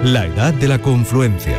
La edad de la confluencia.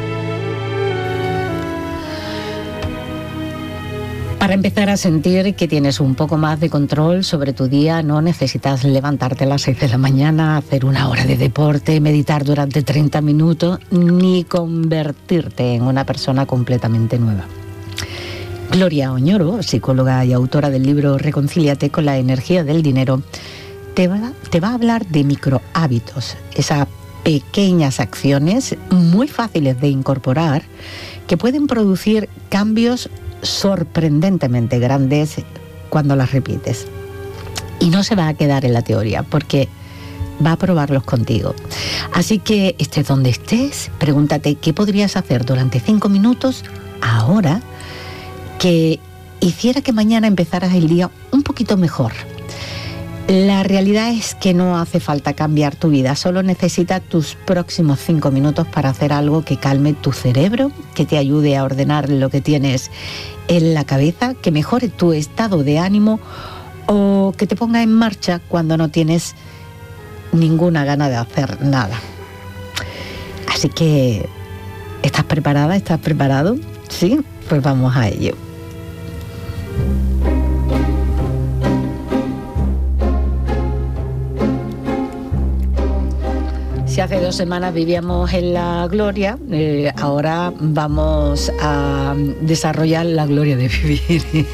Para empezar a sentir que tienes un poco más de control sobre tu día, no necesitas levantarte a las 6 de la mañana, hacer una hora de deporte, meditar durante 30 minutos, ni convertirte en una persona completamente nueva. Gloria Oñoro, psicóloga y autora del libro Reconcíliate con la energía del dinero, te va a hablar de microhábitos, esas pequeñas acciones muy fáciles de incorporar que pueden producir cambios sorprendentemente grandes cuando las repites. Y no se va a quedar en la teoría, porque va a probarlos contigo. Así que estés donde estés, pregúntate qué podrías hacer durante 5 minutos ahora que hiciera que mañana empezaras el día un poquito mejor. La realidad es que no hace falta cambiar tu vida, solo necesitas tus próximos 5 minutos para hacer algo que calme tu cerebro, que te ayude a ordenar lo que tienes en la cabeza, que mejore tu estado de ánimo o que te ponga en marcha cuando no tienes ninguna gana de hacer nada. Así que, ¿estás preparada? ¿Estás preparado? ¿Sí? Pues vamos a ello. Si hace 2 semanas vivíamos en la gloria, ahora vamos a desarrollar la gloria de vivir.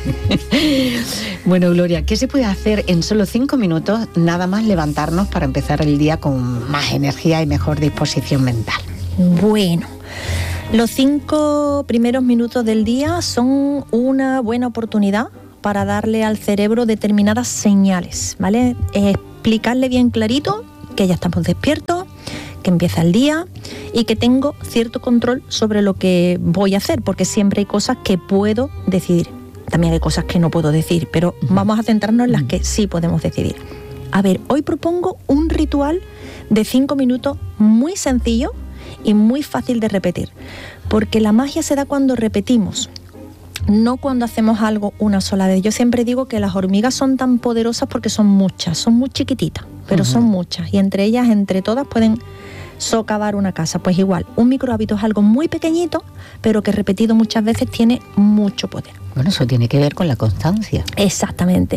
Bueno, Gloria, ¿qué se puede hacer en solo 5 minutos, nada más levantarnos para empezar el día con más energía y mejor disposición mental? Bueno, los 5 primeros minutos del día son una buena oportunidad para darle al cerebro determinadas señales, ¿vale? Explicarle bien clarito que ya estamos despiertos, que empieza el día y que tengo cierto control sobre lo que voy a hacer, porque siempre hay cosas que puedo decidir. También hay cosas que no puedo decir, pero vamos a centrarnos en las que sí podemos decidir. A ver, hoy propongo un ritual de 5 minutos muy sencillo y muy fácil de repetir, porque la magia se da cuando repetimos, no cuando hacemos algo una sola vez. Yo siempre digo que las hormigas son tan poderosas porque son muchas, son muy chiquititas, pero son muchas, y entre ellas, entre todas, pueden socavar una casa. Pues igual, un microhábito es algo muy pequeñito, pero que repetido muchas veces tiene mucho poder. Bueno, eso tiene que ver con la constancia. Exactamente.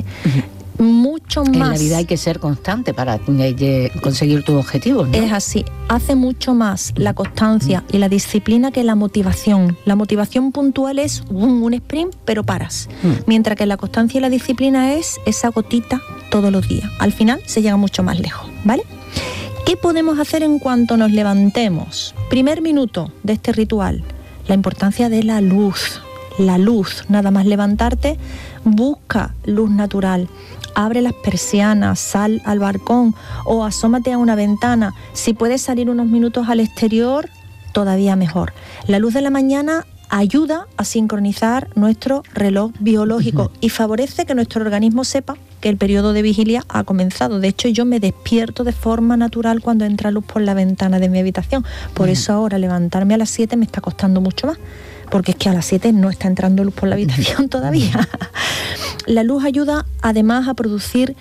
Mucho más. En la vida hay que ser constante para conseguir tus objetivos, ¿no? Es así. Hace mucho más la constancia y la disciplina que la motivación. La motivación puntual es un sprint, pero paras. Mientras que la constancia y la disciplina es esa gotita todos los días. Al final se llega mucho más lejos, ¿vale? ¿Qué podemos hacer en cuanto nos levantemos? Primer minuto de este ritual, la importancia de la luz. La luz, nada más levantarte, busca luz natural. Abre las persianas, sal al balcón o asómate a una ventana. Si puedes salir unos minutos al exterior, todavía mejor. La luz de la mañana ayuda a sincronizar nuestro reloj biológico y favorece que nuestro organismo sepa que el periodo de vigilia ha comenzado. De hecho, yo me despierto de forma natural cuando entra luz por la ventana de mi habitación. Por eso ahora levantarme a las 7 me está costando mucho más, porque es que a las 7 no está entrando luz por la habitación todavía. La luz ayuda además a producir,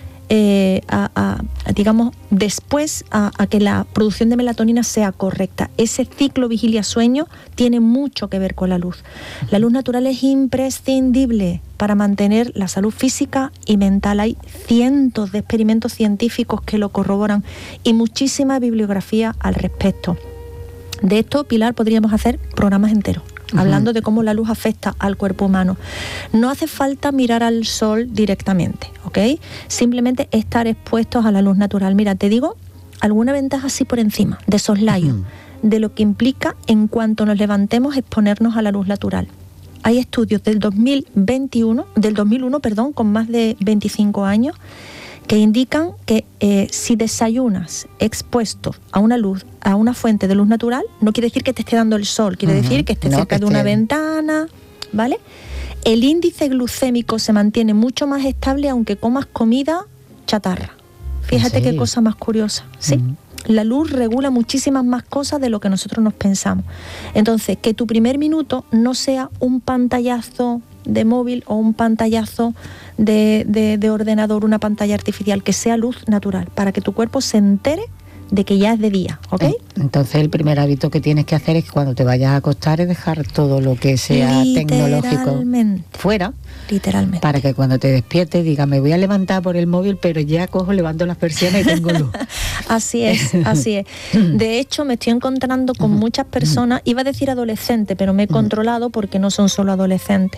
digamos, después a que la producción de melatonina sea correcta. Ese ciclo vigilia-sueño tiene mucho que ver con la luz. La luz natural es imprescindible para mantener la salud física y mental. Hay cientos de experimentos científicos que lo corroboran y muchísima bibliografía al respecto. De esto, Pilar, podríamos hacer programas enteros, hablando de cómo la luz afecta al cuerpo humano. No hace falta mirar al sol directamente, ¿ok? Simplemente estar expuestos a la luz natural. Mira, te digo alguna ventaja así por encima, de soslayo, de lo que implica en cuanto nos levantemos exponernos a la luz natural. Hay estudios del 2001, con más de 25 años, que indican que si desayunas expuesto a una luz, a una fuente de luz natural, no quiere decir que te esté dando el sol, quiere decir que estés cerca de una ventana, ¿vale? El índice glucémico se mantiene mucho más estable aunque comas comida chatarra. Fíjate qué cosa más curiosa, ¿sí? La luz regula muchísimas más cosas de lo que nosotros nos pensamos. Entonces, que tu primer minuto no sea un pantallazo de móvil o un pantallazo de ordenador, una pantalla artificial, que sea luz natural, para que tu cuerpo se entere de que ya es de día, ¿ok? Entonces el primer hábito que tienes que hacer es que cuando te vayas a acostar es dejar todo lo que sea tecnológico fuera. Literalmente. Para que cuando te despiertes diga, me voy a levantar por el móvil, pero ya levanto las persianas y tengo luz. Así es. De hecho, me estoy encontrando con muchas personas, iba a decir adolescentes, pero me he controlado porque no son solo adolescentes.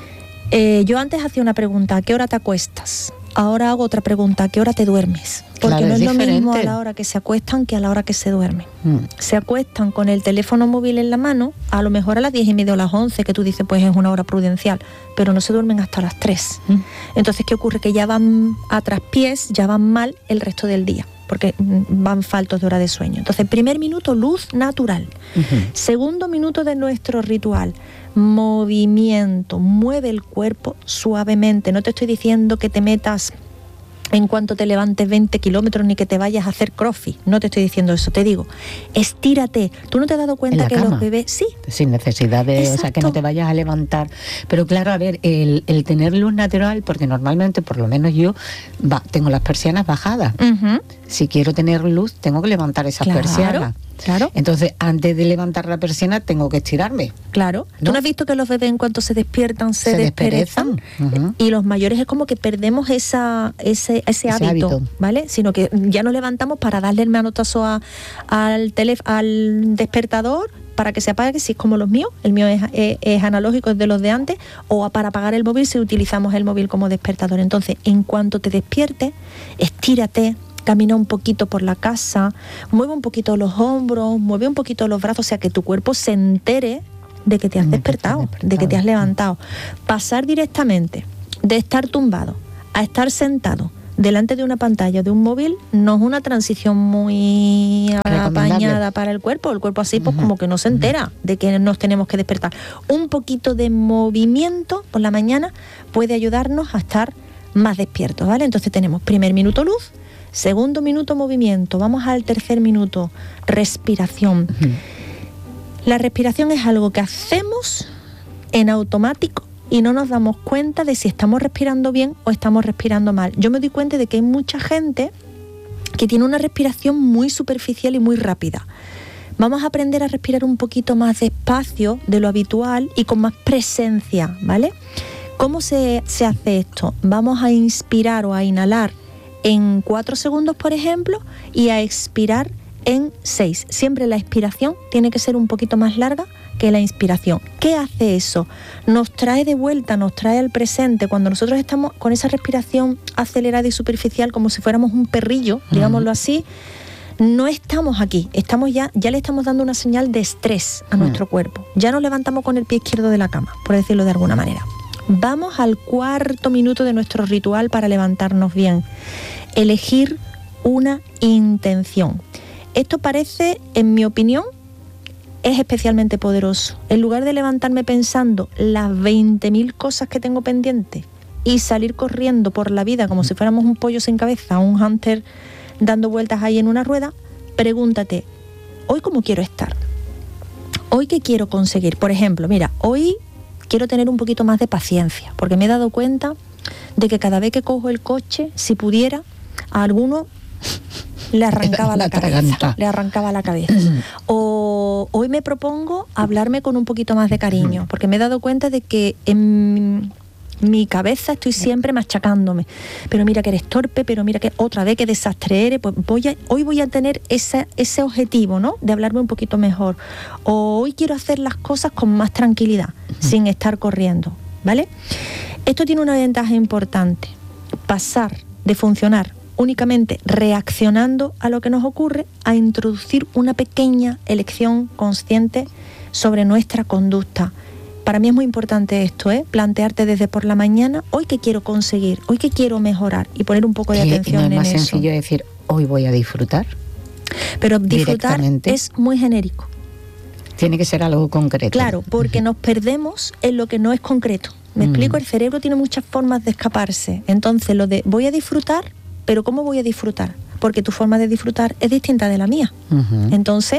Yo antes hacía una pregunta, ¿a qué hora te acuestas? Ahora hago otra pregunta, ¿a qué hora te duermes? Porque claro, no es lo mismo a la hora que se acuestan que a la hora que se duermen. Se acuestan con el teléfono móvil en la mano, a lo mejor a las 10:30 o las 11, que tú dices, pues es una hora prudencial, pero no se duermen hasta las 3. Entonces, ¿qué ocurre? Que ya van a traspiés, ya van mal el resto del día, porque van faltos de hora de sueño. Entonces, primer minuto, luz natural. Segundo minuto de nuestro ritual, movimiento, mueve el cuerpo suavemente. No te estoy diciendo que te metas en cuanto te levantes 20 kilómetros ni que te vayas a hacer crossfit, no te estoy diciendo eso, te digo, estírate. ¿Tú no te has dado cuenta que los bebés, sí, sin necesidad de, exacto, o sea, que no te vayas a levantar? Pero claro, a ver, el tener luz natural, porque normalmente, por lo menos yo, tengo las persianas bajadas. Si quiero tener luz, tengo que levantar esas persianas. Claro. Entonces, antes de levantar la persiana, tengo que estirarme. Claro. ¿No? ¿Tú no has visto que los bebés en cuanto se despiertan se desperezan? Y los mayores es como que perdemos ese hábito, ¿vale? Sino que ya nos levantamos para darle el manotazo al despertador para que se apague, si es como los míos. El mío es analógico, es de los de antes. O para apagar el móvil si utilizamos el móvil como despertador. Entonces, en cuanto te despiertes, estírate, camina un poquito por la casa, mueve un poquito los hombros, mueve un poquito los brazos, o sea, que tu cuerpo se entere de que te has despertado, de que te has levantado. Pasar directamente de estar tumbado a estar sentado delante de una pantalla, de un móvil, no es una transición muy apañada para el cuerpo. El cuerpo así pues como que no se entera de que nos tenemos que despertar. Un poquito de movimiento por la mañana puede ayudarnos a estar más despiertos, ¿vale? Entonces tenemos primer minuto luz, segundo minuto movimiento, vamos al tercer minuto, respiración. La respiración es algo que hacemos en automático y no nos damos cuenta de si estamos respirando bien o estamos respirando mal. Yo me doy cuenta de que hay mucha gente que tiene una respiración muy superficial y muy rápida. Vamos a aprender a respirar un poquito más despacio de lo habitual y con más presencia, ¿vale? ¿Cómo se hace esto? Vamos a inspirar o a inhalar en 4 segundos, por ejemplo, y a expirar en 6. Siempre la expiración tiene que ser un poquito más larga que la inspiración. ¿Qué hace eso? Nos trae de vuelta, nos trae al presente. Cuando nosotros estamos con esa respiración acelerada y superficial, como si fuéramos un perrillo, digámoslo así, no estamos aquí, estamos ya le estamos dando una señal de estrés a nuestro cuerpo. Ya nos levantamos con el pie izquierdo de la cama, por decirlo de alguna manera. Vamos al cuarto minuto de nuestro ritual para levantarnos bien. Elegir una intención. Esto parece, en mi opinión, es especialmente poderoso. En lugar de levantarme pensando las 20.000 cosas que tengo pendientes y salir corriendo por la vida como si fuéramos un pollo sin cabeza, un hámster dando vueltas ahí en una rueda, pregúntate, ¿hoy cómo quiero estar? ¿Hoy qué quiero conseguir? Por ejemplo, mira, hoy quiero tener un poquito más de paciencia, porque me he dado cuenta de que cada vez que cojo el coche, si pudiera, a alguno le arrancaba la cabeza. O hoy me propongo hablarme con un poquito más de cariño, porque me he dado cuenta de que en mi cabeza estoy siempre machacándome. Pero mira que eres torpe, pero mira que otra vez que desastre eres, pues hoy voy a tener ese objetivo, ¿no? De hablarme un poquito mejor. O hoy quiero hacer las cosas con más tranquilidad, sin estar corriendo, ¿vale? Esto tiene una ventaja importante. Pasar de funcionar únicamente reaccionando a lo que nos ocurre a introducir una pequeña elección consciente sobre nuestra conducta. Para mí es muy importante esto, plantearte desde por la mañana, hoy qué quiero conseguir, hoy qué quiero mejorar y poner un poco de atención en eso. ¿No es más sencillo decir, hoy voy a disfrutar? Pero disfrutar es muy genérico. Tiene que ser algo concreto. Claro, porque nos perdemos en lo que no es concreto. ¿Me explico? El cerebro tiene muchas formas de escaparse. Entonces, lo de voy a disfrutar, pero ¿cómo voy a disfrutar? Porque tu forma de disfrutar es distinta de la mía. Entonces,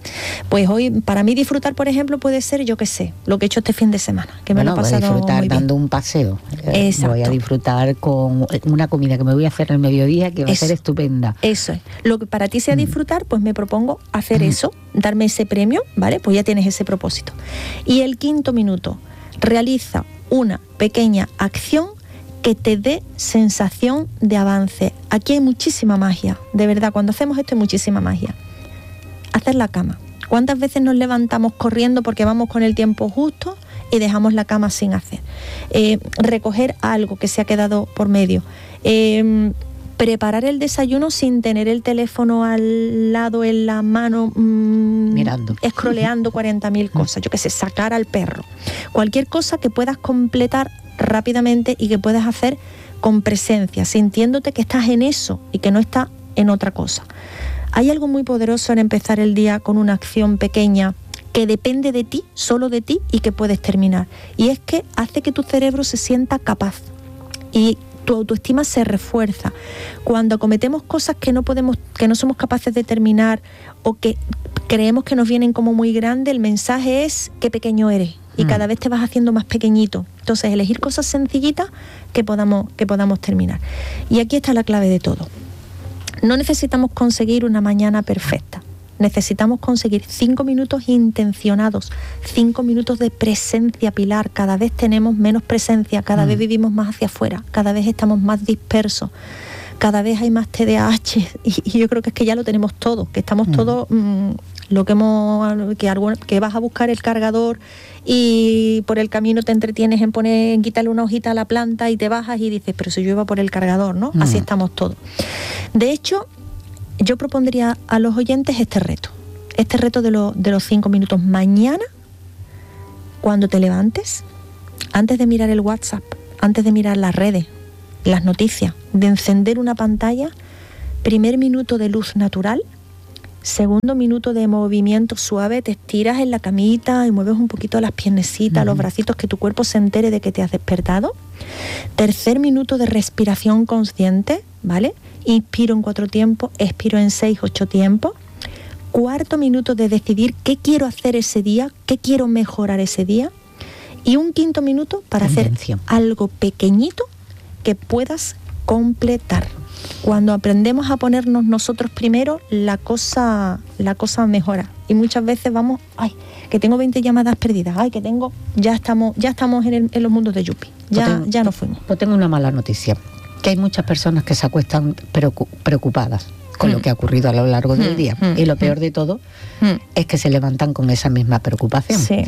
Pues hoy, para mí disfrutar, por ejemplo, puede ser, yo qué sé, lo que he hecho este fin de semana, que me lo he pasado voy a disfrutar muy bien. dando un paseo. Exacto. Voy a disfrutar con una comida que me voy a hacer al mediodía, que va a ser estupenda. Eso es. Lo que para ti sea disfrutar, pues me propongo hacer eso, darme ese premio, ¿vale? Pues ya tienes ese propósito. Y el 5.º minuto, realiza una pequeña acción que te dé sensación de avance. Aquí hay muchísima magia, de verdad, cuando hacemos esto hay muchísima magia. Hacer la cama. ¿Cuántas veces nos levantamos corriendo porque vamos con el tiempo justo y dejamos la cama sin hacer? Recoger algo que se ha quedado por medio. Preparar el desayuno sin tener el teléfono al lado, en la mano, mirando, scrolleando 40.000 cosas. Yo qué sé, sacar al perro. Cualquier cosa que puedas completar rápidamente y que puedas hacer con presencia, sintiéndote que estás en eso y que no estás en otra cosa. Hay algo muy poderoso en empezar el día con una acción pequeña que depende de ti, solo de ti, y que puedes terminar. Y es que hace que tu cerebro se sienta capaz y tu autoestima se refuerza. Cuando cometemos cosas que no somos capaces de terminar o que creemos que nos vienen como muy grandes, el mensaje es qué pequeño eres y cada vez te vas haciendo más pequeñito. Entonces, elegir cosas sencillitas que podamos terminar. Y aquí está la clave de todo. No necesitamos conseguir una mañana perfecta. Necesitamos conseguir 5 minutos intencionados, 5 minutos de presencia, Pilar. Cada vez tenemos menos presencia, cada vez vivimos más hacia afuera, cada vez estamos más dispersos, cada vez hay más TDAH y yo creo que es que ya lo tenemos todo, que estamos todos, que vas a buscar el cargador y por el camino te entretienes en quitarle una hojita a la planta y te bajas y dices, pero si yo iba por el cargador, ¿no? Así estamos todos. De hecho, yo propondría a los oyentes este reto de los 5 minutos. Mañana, cuando te levantes, antes de mirar el WhatsApp, antes de mirar las redes, las noticias, de encender una pantalla, 1.er minuto de luz natural, 2.º minuto de movimiento suave, te estiras en la camita y mueves un poquito las piernecitas, los bracitos, que tu cuerpo se entere de que te has despertado. 3.er minuto de respiración consciente, ¿vale? Inspiro en 4 tiempos, expiro en 6, 8 tiempos. 4.º minuto de decidir qué quiero hacer ese día, qué quiero mejorar ese día. Y un 5.º minuto para hacer algo pequeñito que puedas completar. Cuando aprendemos a ponernos nosotros primero, la cosa mejora. Y muchas veces vamos, que tengo 20 llamadas perdidas, ya estamos en los mundos de Yupi, ya nos fuimos. Pues tengo una mala noticia, que hay muchas personas que se acuestan preocupadas con lo que ha ocurrido a lo largo del día. Y lo peor de todo es que se levantan con esa misma preocupación. Sí.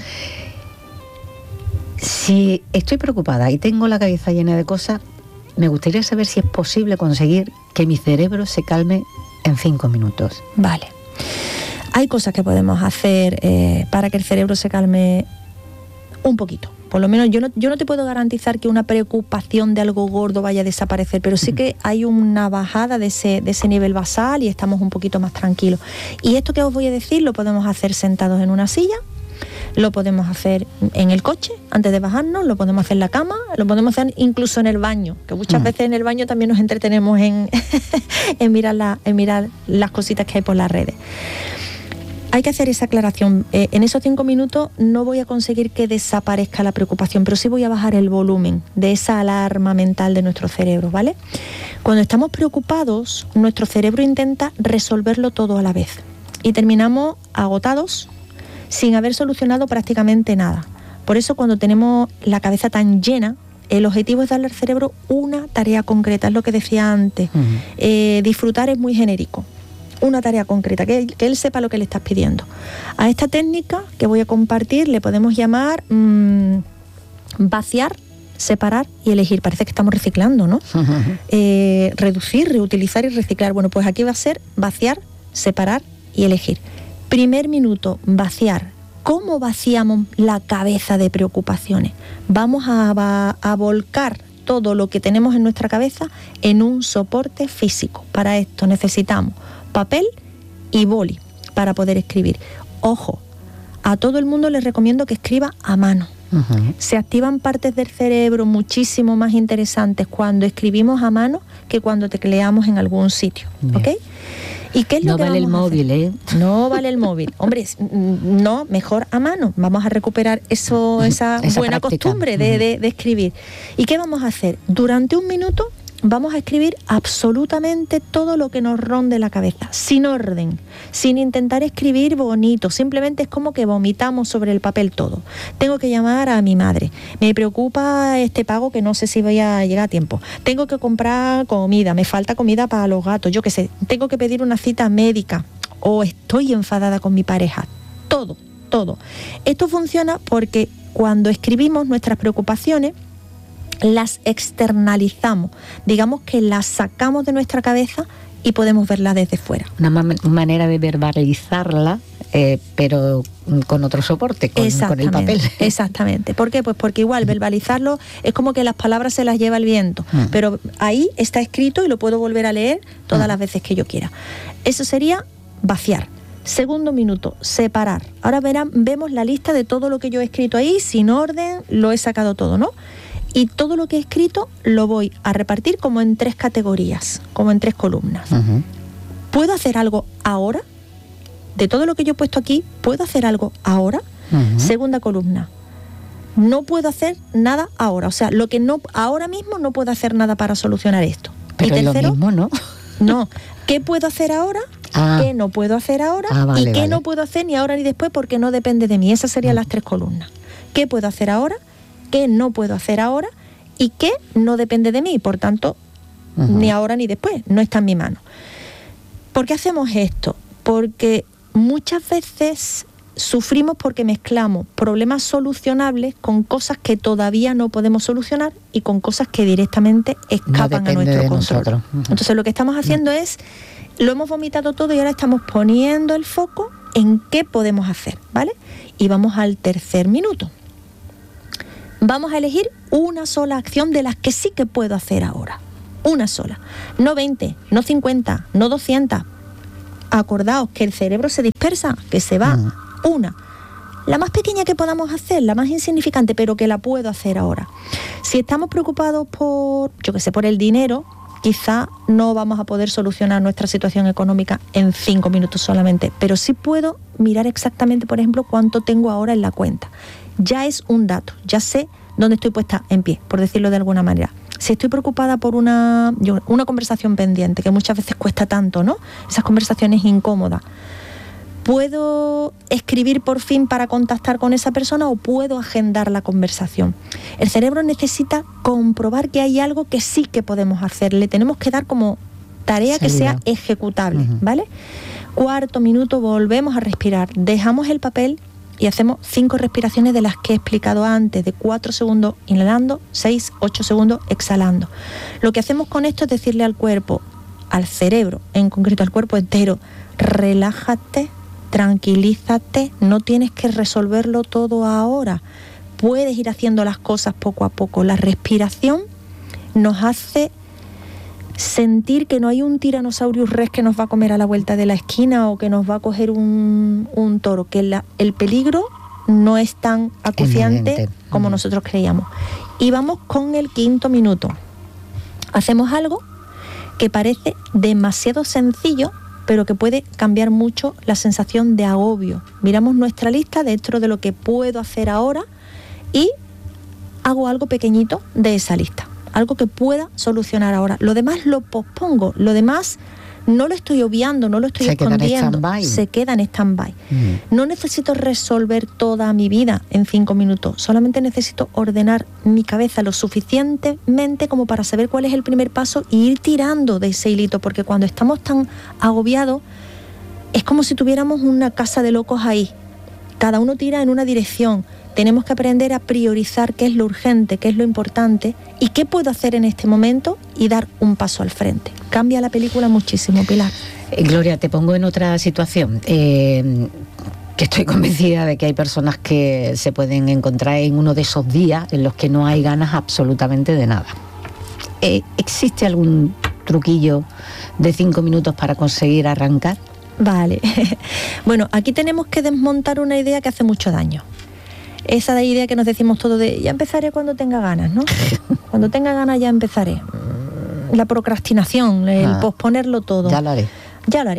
Si estoy preocupada y tengo la cabeza llena de cosas, me gustaría saber si es posible conseguir que mi cerebro se calme en 5 minutos. Vale. Hay cosas que podemos hacer para que el cerebro se calme un poquito. Por lo menos yo no te puedo garantizar que una preocupación de algo gordo vaya a desaparecer, pero sí que hay una bajada de ese nivel basal y estamos un poquito más tranquilos. Y esto que os voy a decir lo podemos hacer sentados en una silla, lo podemos hacer en el coche antes de bajarnos, lo podemos hacer en la cama, lo podemos hacer incluso en el baño, que muchas veces en el baño también nos entretenemos en mirar las cositas que hay por las redes. Hay que hacer esa aclaración. En esos 5 minutos no voy a conseguir que desaparezca la preocupación, pero sí voy a bajar el volumen de esa alarma mental de nuestro cerebro, ¿vale? Cuando estamos preocupados, nuestro cerebro intenta resolverlo todo a la vez y terminamos agotados sin haber solucionado prácticamente nada. Por eso, cuando tenemos la cabeza tan llena, el objetivo es darle al cerebro una tarea concreta, es lo que decía antes. Disfrutar es muy genérico. Una tarea concreta, que él sepa lo que le estás pidiendo. A esta técnica que voy a compartir le podemos llamar vaciar, separar y elegir. Parece que estamos reciclando, ¿no? Reducir, reutilizar y reciclar. Bueno, pues aquí va a ser vaciar, separar y elegir. 1.er minuto, vaciar. ¿Cómo vaciamos la cabeza de preocupaciones? Vamos a volcar todo lo que tenemos en nuestra cabeza en un soporte físico. Para esto necesitamos papel y boli para poder escribir. Ojo, a todo el mundo les recomiendo que escriba a mano. Se activan partes del cerebro muchísimo más interesantes cuando escribimos a mano que cuando tecleamos en algún sitio. ¿Ok? ¿Y qué es lo no que vale el vamos a hacer? móvil, ¿eh? No vale el móvil. Hombre, no, mejor a mano. Vamos a recuperar esa buena práctica. costumbre de escribir. ¿Y qué vamos a hacer? Durante un minuto vamos a escribir absolutamente todo lo que nos ronde la cabeza, sin orden, sin intentar escribir bonito, simplemente es como que vomitamos sobre el papel todo. Tengo que llamar a mi madre, me preocupa este pago que no sé si voy a llegar a tiempo, tengo que comprar comida, me falta comida para los gatos, yo qué sé, tengo que pedir una cita médica o estoy enfadada con mi pareja, todo. Esto funciona porque cuando escribimos nuestras preocupaciones, las externalizamos, digamos que las sacamos de nuestra cabeza y podemos verla desde fuera. Una manera de verbalizarla, pero con otro soporte, con el papel. Exactamente. ¿Por qué? Pues porque igual verbalizarlo es como que las palabras se las lleva el viento, pero ahí está escrito y lo puedo volver a leer todas las veces que yo quiera. Eso sería vaciar. Segundo minuto, separar. Ahora vemos la lista de todo lo que yo he escrito ahí, sin orden, lo he sacado todo, ¿no? Y todo lo que he escrito lo voy a repartir como en 3 categorías, como en 3 columnas. Uh-huh. ¿Puedo hacer algo ahora? De todo lo que yo he puesto aquí, ¿puedo hacer algo ahora? Uh-huh. Segunda columna, no puedo hacer nada ahora. O sea, lo que no, ahora mismo no puedo hacer nada para solucionar esto. Pero y tercero, lo mismo, ¿no? No, ¿qué puedo hacer ahora? ¿Qué no puedo hacer ahora? Vale, y qué no puedo hacer ni ahora ni después porque no depende de mí. Esas serían las 3 columnas. ¿Qué puedo hacer ahora? ¿Qué no puedo hacer ahora? Y qué no depende de mí, por tanto, ni ahora ni después, no está en mi mano. ¿Por qué hacemos esto? Porque muchas veces sufrimos porque mezclamos problemas solucionables con cosas que todavía no podemos solucionar y con cosas que directamente escapan a nuestro control. Entonces lo que estamos haciendo es, lo hemos vomitado todo y ahora estamos poniendo el foco en qué podemos hacer, ¿vale? Y vamos al tercer minuto. Vamos a elegir una sola acción de las que sí que puedo hacer ahora. Una sola. No 20, no 50, no 200. Acordaos que el cerebro se dispersa, que se va. Una. La más pequeña que podamos hacer, la más insignificante, pero que la puedo hacer ahora. Si estamos preocupados por, por el dinero, quizá no vamos a poder solucionar nuestra situación económica en 5 minutos solamente. Pero sí puedo mirar exactamente, por ejemplo, cuánto tengo ahora en la cuenta. Ya es un dato, ya sé dónde estoy puesta en pie, por decirlo de alguna manera. Si estoy preocupada por una conversación pendiente, que muchas veces cuesta tanto, ¿no? Esas conversaciones incómodas. ¿Puedo escribir por fin para contactar con esa persona o puedo agendar la conversación? El cerebro necesita comprobar que hay algo que sí que podemos hacer. Le tenemos que dar como tarea que sea ejecutable, ¿vale? 4 minuto, volvemos a respirar. Dejamos el papel y hacemos 5 respiraciones de las que he explicado antes, de 4 segundos inhalando, 6, 8 segundos exhalando. Lo que hacemos con esto es decirle al cuerpo, al cerebro, en concreto al cuerpo entero, relájate, tranquilízate, no tienes que resolverlo todo ahora, puedes ir haciendo las cosas poco a poco. La respiración nos hace sentir que no hay un Tyrannosaurus Rex que nos va a comer a la vuelta de la esquina o que nos va a coger un toro, que el peligro no es tan acuciante como nosotros creíamos. Y vamos con el 5.º minuto. Hacemos algo que parece demasiado sencillo, pero que puede cambiar mucho la sensación de agobio. Miramos nuestra lista dentro de lo que puedo hacer ahora y hago algo pequeñito de esa lista. Algo que pueda solucionar ahora. Lo demás lo pospongo, lo demás no lo estoy obviando, no lo estoy escondiendo. Se queda en stand-by. No necesito resolver toda mi vida en 5 minutos, solamente necesito ordenar mi cabeza lo suficientemente como para saber cuál es el primer paso y ir tirando de ese hilito, porque cuando estamos tan agobiados es como si tuviéramos una casa de locos ahí. Cada uno tira en una dirección. Tenemos que aprender a priorizar qué es lo urgente, qué es lo importante y qué puedo hacer en este momento y dar un paso al frente. Cambia la película muchísimo, Pilar. Gloria, te pongo en otra situación. Que estoy convencida de que hay personas que se pueden encontrar en uno de esos días en los que no hay ganas absolutamente de nada. ¿Existe algún truquillo de 5 minutos para conseguir arrancar? Vale. Bueno, aquí tenemos que desmontar una idea que hace mucho daño. Esa idea que nos decimos todos de ya empezaré cuando tenga ganas, ¿no? Cuando tenga ganas ya empezaré. La procrastinación, el posponerlo todo. Ya lo haré. Ya lo haré.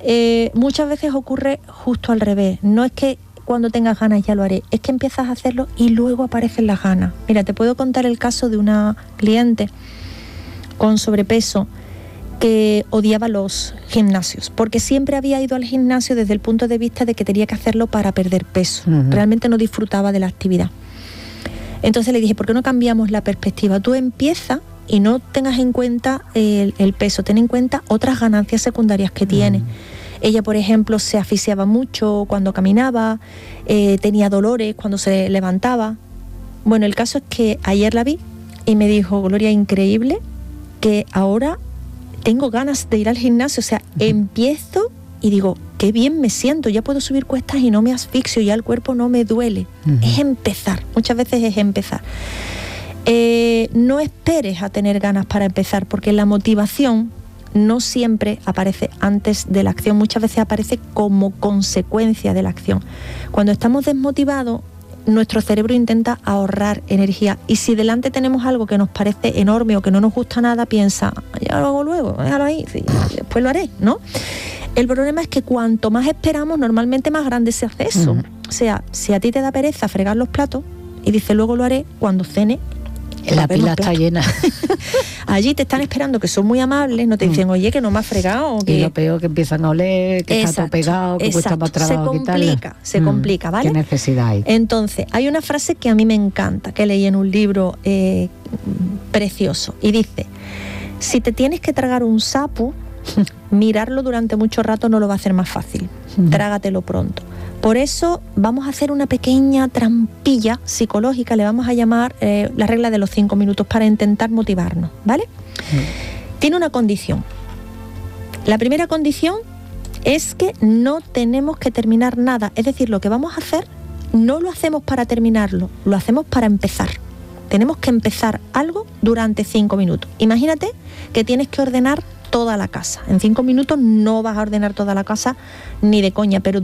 muchas veces ocurre justo al revés. No es que cuando tengas ganas ya lo haré, es que empiezas a hacerlo y luego aparecen las ganas. Mira, te puedo contar el caso de una cliente con sobrepeso que odiaba los gimnasios, porque siempre había ido al gimnasio desde el punto de vista de que tenía que hacerlo para perder peso. Realmente no disfrutaba de la actividad. Entonces le dije, ¿por qué no cambiamos la perspectiva? Tú empieza y no tengas en cuenta el peso, ten en cuenta otras ganancias secundarias que tiene. Ella, por ejemplo, se asfixiaba mucho cuando caminaba, tenía dolores cuando se levantaba. Bueno, el caso es que ayer la vi y me dijo, Gloria, increíble que ahora tengo ganas de ir al gimnasio, o sea, empiezo y digo, qué bien me siento, ya puedo subir cuestas y no me asfixio, ya el cuerpo no me duele. Es empezar, muchas veces es empezar. No esperes a tener ganas para empezar, porque la motivación no siempre aparece antes de la acción, muchas veces aparece como consecuencia de la acción. Cuando estamos desmotivados, nuestro cerebro intenta ahorrar energía, y si delante tenemos algo que nos parece enorme o que no nos gusta nada, piensa, ya lo hago luego, déjalo ahí, sí, después lo haré, ¿no? El problema es que cuanto más esperamos, normalmente más grande se hace eso. O sea, si a ti te da pereza fregar los platos y dices luego lo haré cuando cene, la pila está llena. Allí te están esperando, que son muy amables, no te dicen, oye, que no me has fregado. Y lo peor, que empiezan a oler, que está todo pegado, que cuesta más trabajo quitarlo. Se complica, ¿vale? ¿Qué necesidad hay? Entonces, hay una frase que a mí me encanta, que leí en un libro precioso, y dice, si te tienes que tragar un sapo, mirarlo durante mucho rato no lo va a hacer más fácil. Trágatelo pronto. Por eso vamos a hacer una pequeña trampilla psicológica, le vamos a llamar la regla de los 5 minutos, para intentar motivarnos, ¿vale? Tiene una condición. La primera condición es que no tenemos que terminar nada. Es decir, lo que vamos a hacer no lo hacemos para terminarlo, lo hacemos para empezar. Tenemos que empezar algo durante 5 minutos. Imagínate que tienes que ordenar toda la casa. En 5 minutos no vas a ordenar toda la casa ni de coña, pero